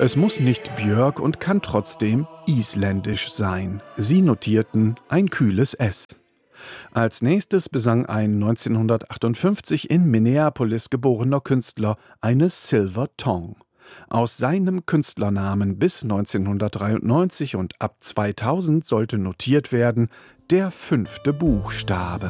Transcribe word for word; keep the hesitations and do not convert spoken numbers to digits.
Es muss nicht Björk und kann trotzdem isländisch sein. Sie notierten ein kühles S. Als nächstes besang ein neunzehnhundertachtundfünfzig in Minneapolis geborener Künstler eine Silver Tongue. Aus seinem Künstlernamen bis neunzehnhundertdreiundneunzig und ab zweitausend sollte notiert werden der fünfte Buchstabe.